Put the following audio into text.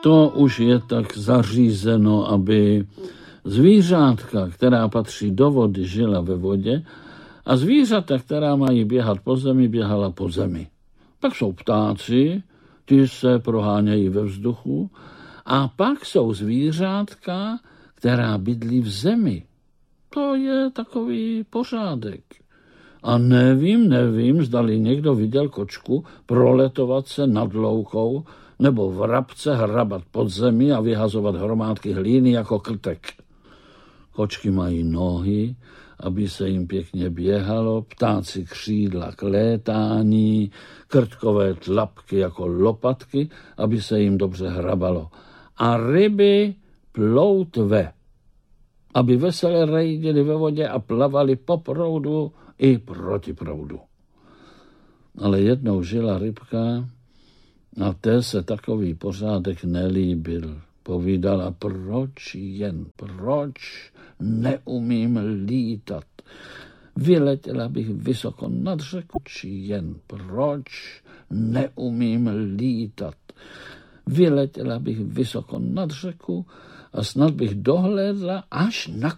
To už je tak zařízeno, aby zvířátka, která patří do vody, žila ve vodě a zvířata, která mají běhat po zemi, běhala po zemi. Pak jsou ptáci, ty se prohánějí ve vzduchu a pak jsou zvířátka, která bydlí v zemi. To je takový pořádek. A nevím, zdali někdo viděl kočku proletovat se nad loukou nebo vrabce hrabat pod zemi a vyhazovat hromádky hlíny jako krtek. Kočky mají nohy, aby se jim pěkně běhalo, ptáci křídla k létání, krtkové tlapky jako lopatky, aby se jim dobře hrabalo. A ryby ploutve, aby vesele rejdili ve vodě a plavali po proudu i proti proudu. Ale jednou žila rybka a té se takový pořádek nelíbil. Povídala, proč neumím lítat. Vyletěla bych vysoko nad řeku, či jen proč neumím lítat. Vyletěla bych vysoko nad řeku a snad bych dohlédla až na